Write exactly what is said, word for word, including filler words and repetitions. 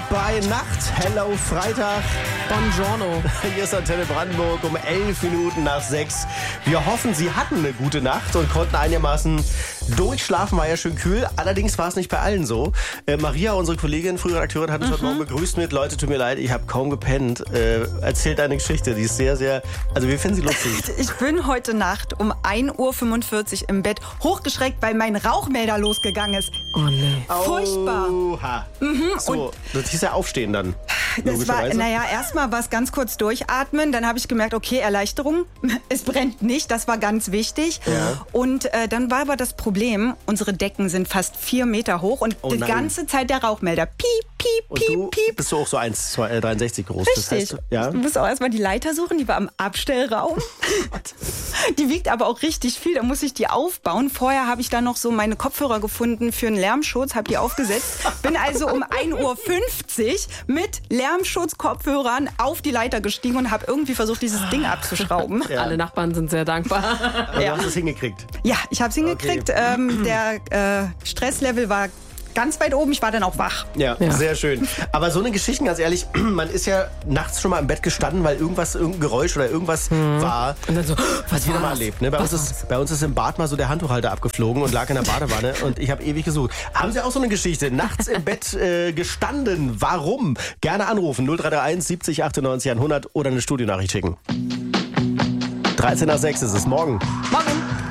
bei Nacht. Hello, Freitag. Buongiorno. Hier ist Antenne Brandenburg um elf Minuten nach sechs. Wir hoffen, Sie hatten eine gute Nacht und konnten einigermaßen durchschlafen. War ja schön kühl. Allerdings war es nicht bei allen so. Äh, Maria, unsere Kollegin, frühere Redakteurin, hat uns mhm. heute Morgen begrüßt mit: Leute, tut mir leid, ich habe kaum gepennt. Äh, erzählt eine Geschichte, die ist sehr, sehr... Also wir finden sie lustig. Ich bin heute Nacht um ein Uhr fünfundvierzig im Bett hochgeschreckt, weil mein Rauchmelder losgegangen ist. Oh nee. Furchtbar. Oha. Mhm. So, Und das hieß ja aufstehen dann. das war, naja, erstmal war es ganz kurz durchatmen. Dann habe ich gemerkt, okay, Erleichterung, es brennt nicht. Das war ganz wichtig. Ja. Und äh, dann war aber das Problem, unsere Decken sind fast vier Meter hoch und Oh die nein. ganze Zeit der Rauchmelder. Piep, piep, Und piep, du piep. bist du auch so eins Komma dreiundsechzig groß. Das Richtig. heißt, ja? Du musst auch erstmal die Leiter suchen, die war am Abstellraum. Die wiegt aber auch richtig viel, da muss ich die aufbauen. Vorher habe ich dann noch so meine Kopfhörer gefunden für einen Lärmschutz, habe die aufgesetzt. Bin also um ein Uhr fünfzig mit Lärmschutzkopfhörern auf die Leiter gestiegen und habe irgendwie versucht, dieses Ding abzuschrauben. Ja. Alle Nachbarn sind sehr dankbar. Aber Ja. du hast es hingekriegt. Ja, ich habe es hingekriegt. Okay. Ähm, der äh, Stresslevel war ganz weit oben, ich war dann auch wach. Ja, Ja. sehr schön. Aber so eine Geschichte, ganz ehrlich, man ist ja nachts schon mal im Bett gestanden, weil irgendwas, irgendein Geräusch oder irgendwas war. Und dann so, was Wieder war mal das? erlebt. Ne? Bei, uns Was ist, bei uns ist im Bad mal so der Handtuchhalter abgeflogen und lag in der Badewanne und ich habe ewig gesucht. Haben Sie auch so eine Geschichte? Nachts im Bett äh, gestanden. Warum? Gerne anrufen. null drei drei eins siebzig achtundneunzig hundert oder eine Studionachricht schicken. dreizehn nach sechs ist es. Morgen. Morgen.